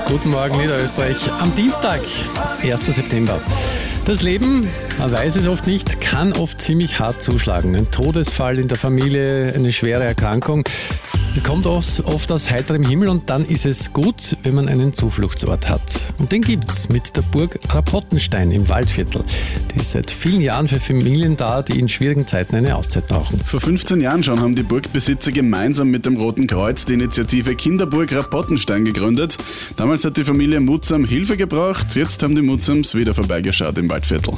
Guten Morgen, Niederösterreich. Am Dienstag, 1. September. Das Leben, man weiß es oft nicht, kann oft ziemlich hart zuschlagen. Ein Todesfall in der Familie, eine schwere Erkrankung. Es kommt oft aus heiterem Himmel und dann ist es gut, wenn man einen Zufluchtsort hat. Und den gibt's mit der Burg Rapottenstein im Waldviertel. Die ist seit vielen Jahren für Familien da, die in schwierigen Zeiten eine Auszeit brauchen. Vor 15 Jahren schon haben die Burgbesitzer gemeinsam mit dem Roten Kreuz die Initiative Kinderburg Rapottenstein gegründet. Damals hat die Familie Mutzam Hilfe gebraucht, jetzt haben die Mutzams wieder vorbeigeschaut im Waldviertel.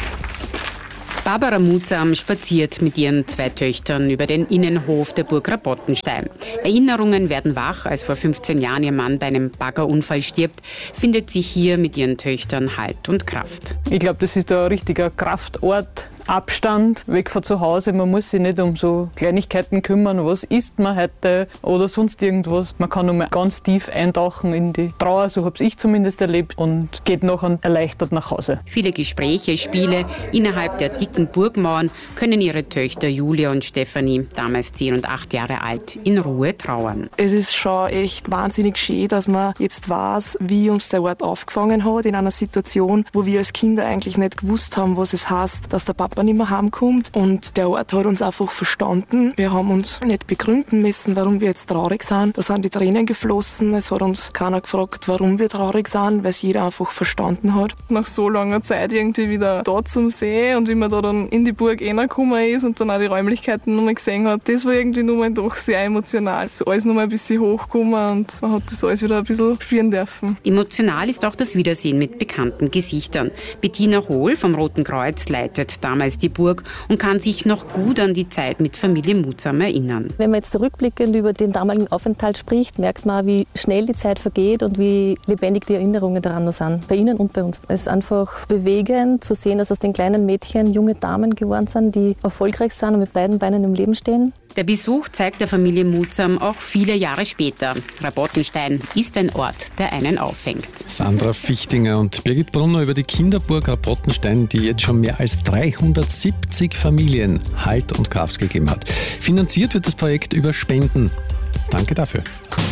Barbara Mutzam spaziert mit ihren 2 Töchtern über den Innenhof der Burg Rapottenstein. Erinnerungen werden wach, als vor 15 Jahren ihr Mann bei einem Baggerunfall stirbt, findet sie hier mit ihren Töchtern Halt und Kraft. Ich glaube, das ist ein richtiger Kraftort. Abstand, weg von zu Hause. Man muss sich nicht um so Kleinigkeiten kümmern, was isst man heute oder sonst irgendwas. Man kann nur mal ganz tief eintauchen in die Trauer, so habe ich zumindest erlebt, und geht nachher erleichtert nach Hause. Viele Gespräche, Spiele innerhalb der dicken Burgmauern können ihre Töchter Julia und Stefanie, damals 10 und 8 Jahre alt, in Ruhe trauern. Es ist schon echt wahnsinnig schön, dass man jetzt weiß, wie uns der Ort aufgefangen hat in einer Situation, wo wir als Kinder eigentlich nicht gewusst haben, was es heißt, dass der Papa nicht mehr heimkommt, und der Ort hat uns einfach verstanden. Wir haben uns nicht begründen müssen, warum wir jetzt traurig sind. Da sind die Tränen geflossen. Es hat uns keiner gefragt, warum wir traurig sind, weil es jeder einfach verstanden hat. Nach so langer Zeit irgendwie wieder da zum See, und wie man da dann in die Burg reingekommen ist und dann auch die Räumlichkeiten nochmal gesehen hat, das war irgendwie nochmal doch sehr emotional. Es ist alles nochmal ein bisschen hochgekommen und man hat das alles wieder ein bisschen spüren dürfen. Emotional ist auch das Wiedersehen mit bekannten Gesichtern. Bettina Hohl vom Roten Kreuz leitet damals die Burg und kann sich noch gut an die Zeit mit Familie Mutzam erinnern. Wenn man jetzt zurückblickend über den damaligen Aufenthalt spricht, merkt man, wie schnell die Zeit vergeht und wie lebendig die Erinnerungen daran noch sind, bei Ihnen und bei uns. Es ist einfach bewegend zu sehen, dass aus den kleinen Mädchen junge Damen geworden sind, die erfolgreich sind und mit beiden Beinen im Leben stehen. Der Besuch zeigt der Familie Mutzam auch viele Jahre später. Rapottenstein ist ein Ort, der einen auffängt. Sandra Fichtinger und Birgit Brunner über die Kinderburg Rapottenstein, die jetzt schon mehr als 370 Familien Halt und Kraft gegeben hat. Finanziert wird das Projekt über Spenden. Danke dafür.